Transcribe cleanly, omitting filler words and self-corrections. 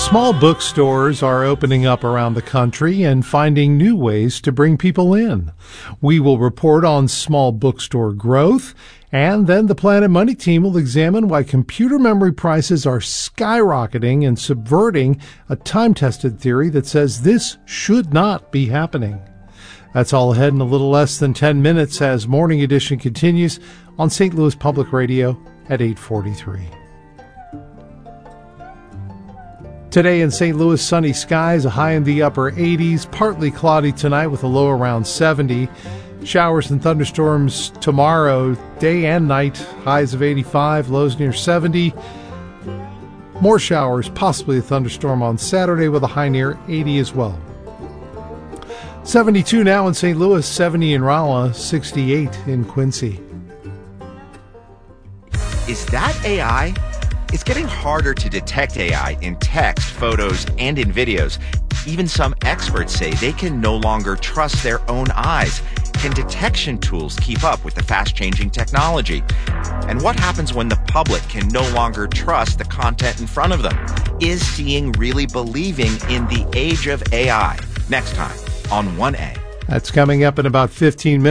Small bookstores are opening up around the country and finding new ways to bring people in. We will report on small bookstore growth, and then the Planet Money team will examine why computer memory prices are skyrocketing and subverting a time-tested theory that says this should not be happening. That's all ahead in a little less than 10 minutes as Morning Edition continues on St. Louis Public Radio at 8:43. Today in St. Louis, sunny skies, a high in the upper 80s, partly cloudy tonight with a low around 70. Showers and thunderstorms tomorrow, day and night, highs of 85, lows near 70. More showers, possibly a thunderstorm on Saturday with a high near 80 as well. 72 now in St. Louis, 70 in Rolla, 68 in Quincy. Is that AI? It's getting harder to detect AI in text, photos, and in videos. Even some experts say they can no longer trust their own eyes. Can detection tools keep up with the fast-changing technology? And what happens when the public can no longer trust the content in front of them? Is seeing really believing in the age of AI? Next time on 1A. That's coming up in about 15 minutes.